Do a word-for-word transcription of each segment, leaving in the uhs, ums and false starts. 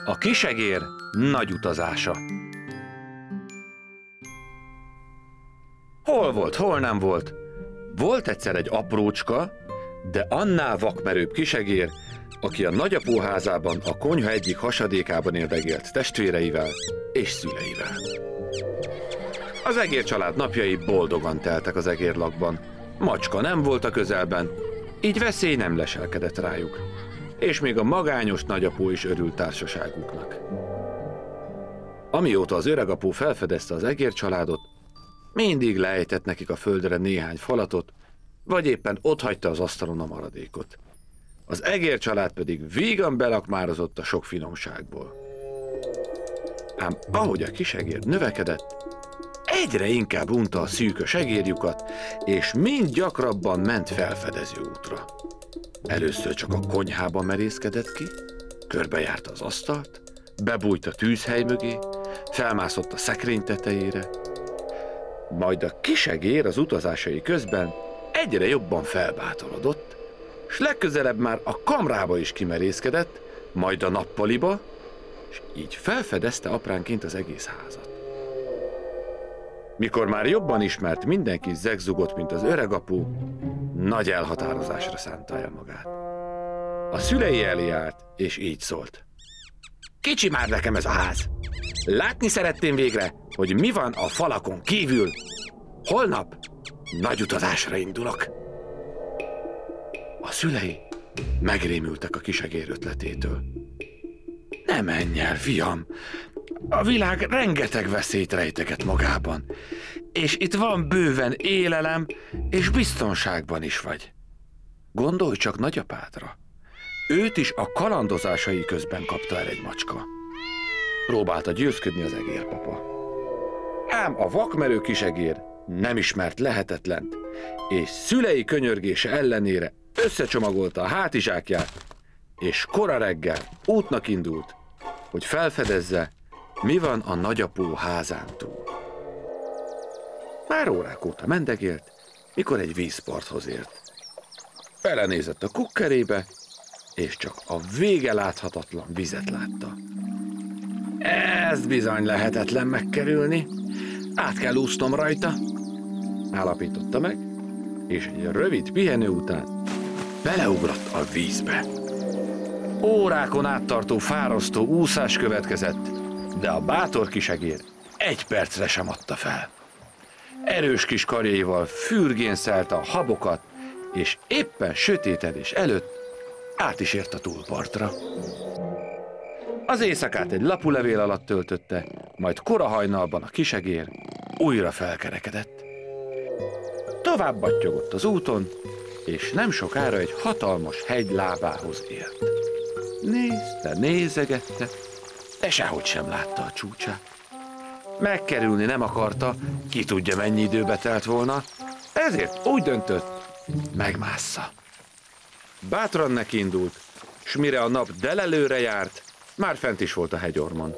A kisegér nagy utazása. Hol volt, hol nem volt? Volt egyszer egy aprócska, de annál vakmerőbb kisegér, aki a nagyapó házában a konyha egyik hasadékában érdegélt testvéreivel és szüleivel. Az egér család napjai boldogan teltek az egérlakban. Macska nem volt a közelben, így veszély nem leselkedett rájuk, és még a magányos nagyapó is örült társaságuknak. Amióta az öregapó felfedezte az egér családot, mindig leejtett nekik a földre néhány falatot, vagy éppen otthagyta az asztalon a maradékot. Az egér család pedig vígan belakmározott a sok finomságból. Ám ahogy a kisegér növekedett, egyre inkább unta a szűkös egérlyukat, és mind gyakrabban ment felfedező útra. Először csak a konyhában merészkedett ki, körbejárta az asztalt, bebújt a tűzhely mögé, felmászott a szekrény tetejére, majd a kisegér az utazásai közben egyre jobban felbátorodott, s legközelebb már a kamrába is kimerészkedett, majd a nappaliba, és így felfedezte apránként az egész házat. Mikor már jobban ismert, mindenki zegzugott, mint az öregapu, nagy elhatározásra szánta el magát. A szülei elé állt, és így szólt. Kicsi már nekem ez a ház! Látni szeretném végre, hogy mi van a falakon kívül. Holnap nagy utazásra indulok. A szülei megrémültek a kisegér ötletétől. Ne menj el, fiam! A világ rengeteg veszélyt rejteget magában, és itt van bőven élelem, és biztonságban is vagy. Gondolj csak nagyapádra. Őt is a kalandozásai közben kapta el egy macska. Próbálta győzködni az egérpapa. Ám a vakmerő kisegér nem ismert lehetetlent, és szülei könyörgése ellenére összecsomagolta a hátizsákját, és kora reggel útnak indult, hogy felfedezze, mi van a nagyapó házán túl. Már órák óta mendegélt, mikor egy vízparthoz ért. Belenézett a kukkerébe, és csak a vége láthatatlan vizet látta. Ez bizony lehetetlen megkerülni, át kell úsznom rajta, állapította meg, és egy rövid pihenő után beleugrott a vízbe. Órákon áttartó fárasztó úszás következett, de a bátor kisegér egy percre sem adta fel. Erős kis karjaival fürgén szelte a habokat, és éppen sötétedés előtt át is ért a túlpartra. Az éjszakát egy lapulevél alatt töltötte, majd kora hajnalban a kisegér újra felkerekedett. Tovább battyogott az úton, és nem sokára egy hatalmas hegy lábához ért. Nézte, nézegette, de sehogy sem látta a csúcsát. Megkerülni nem akarta, ki tudja mennyi időbe telt volna, ezért úgy döntött, megmássza. Bátran nekiindult, s mire a nap delelőre járt, már fent is volt a hegyormon.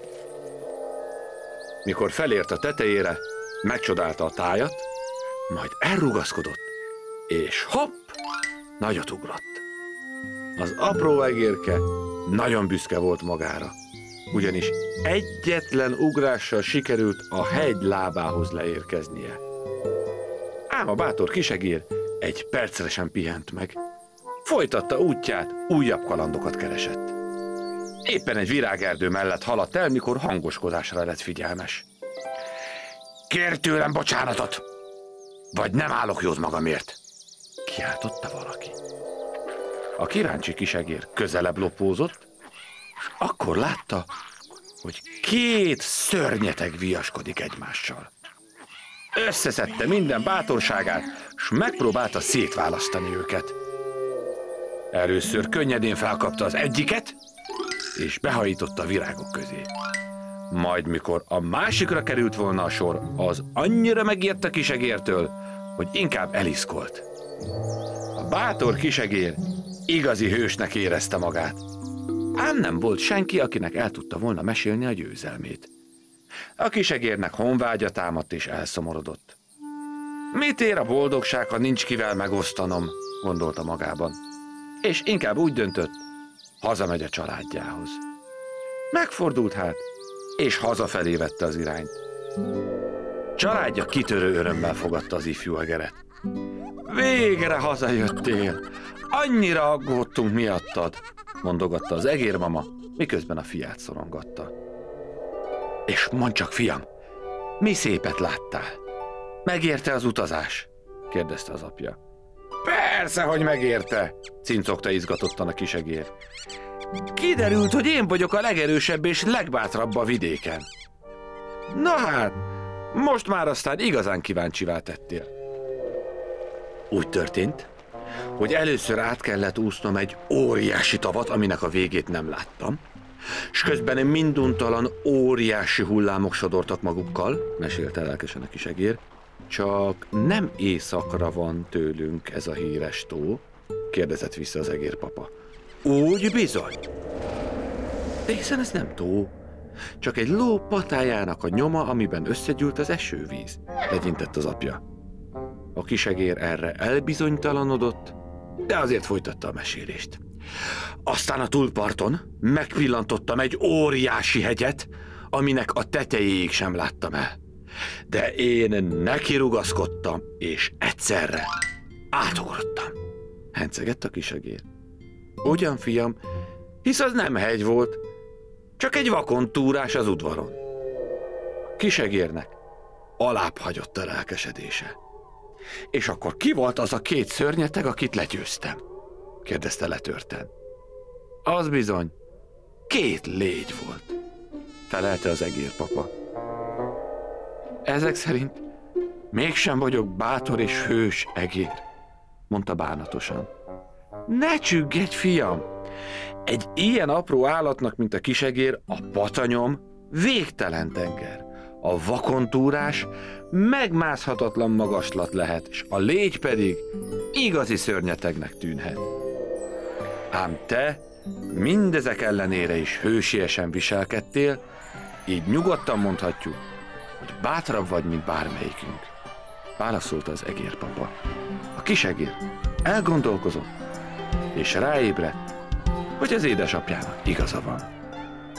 Mikor felért a tetejére, megcsodálta a tájat, majd elrugaszkodott, és hopp, nagyot ugrott. Az apró egérke nagyon büszke volt magára, ugyanis egyetlen ugrással sikerült a hegy lábához leérkeznie. Ám a bátor kisegér egy percre sem pihent meg. Folytatta útját, újabb kalandokat keresett. Éppen egy virágerdő mellett haladt el, mikor hangoskodásra lett figyelmes. Kérj tőlem bocsánatot, vagy nem állok jót magamért, kiáltotta valaki. A kíváncsi kisegér közelebb lopózott, és akkor látta, hogy két szörnyeteg viaskodik egymással. Összeszedte minden bátorságát, s megpróbálta szétválasztani őket. Először könnyedén felkapta az egyiket, és behajította a virágok közé. Majd mikor a másikra került volna a sor, az annyira megijedt a kisegértől, hogy inkább eliszkolt. A bátor kisegér igazi hősnek érezte magát. Ám nem volt senki, akinek el tudta volna mesélni a győzelmét. A kisegérnek honvágya támadt és elszomorodott. Mit ér a boldogság, ha nincs kivel megosztanom, gondolta magában. És inkább úgy döntött, hazamegy a családjához. Megfordult hát, és hazafelé vette az irányt. Családja kitörő örömmel fogadta az ifjú egeret. Végre hazajöttél! Annyira aggódtunk miattad, mondogatta az egérmama, miközben a fiát szorongatta. És mondd csak, fiam, mi szépet láttál? Megérte az utazás? kérdezte az apja. Persze, hogy megérte, cincogta izgatottan a kisegér. Kiderült, hogy én vagyok a legerősebb és legbátrabb a vidéken. Na hát, most már aztán igazán kíváncsivá tettél. Úgy történt, hogy először át kellett úsznom egy óriási tavat, aminek a végét nem láttam, s közben minduntalan óriási hullámok sodortak magukkal, mesélte lelkesen a kisegér. Csak nem északra van tőlünk ez a híres tó? Kérdezett vissza az egérpapa. Úgy bizony. De hiszen ez nem tó, csak egy ló patájának a nyoma, amiben összegyűlt az esővíz, legyintett az apja. A kisegér erre elbizonytalanodott, de azért folytatta a mesélést. Aztán a túlparton megpillantottam egy óriási hegyet, aminek a tetejéig sem láttam el. De én nekirugaszkodtam, és egyszerre átugrottam. Hencegett a kisegér. Ugyan, fiam, hisz az nem hegy volt, csak egy vakon túrás az udvaron. Kisegérnek alább hagyott a lelkesedése. És akkor ki volt az a két szörnyeteg, akit legyőztem? kérdezte letörten. Az bizony, két légy volt, felelte az egérpapa. Ezek szerint mégsem vagyok bátor és hős egér, mondta bánatosan. Ne csüggedj, fiam! Egy ilyen apró állatnak, mint a kisegér, a patanyom végtelen tenger. A vakontúrás megmászhatatlan magaslat lehet, és a légy pedig igazi szörnyetegnek tűnhet. Ám te mindezek ellenére is hősiesen viselkedtél, így nyugodtan mondhatjuk, hogy bátrabb vagy, mint bármelyikünk, válaszolta az egérpapa. A kisegér elgondolkozott, és ráébredt, hogy az édesapjának igaza van.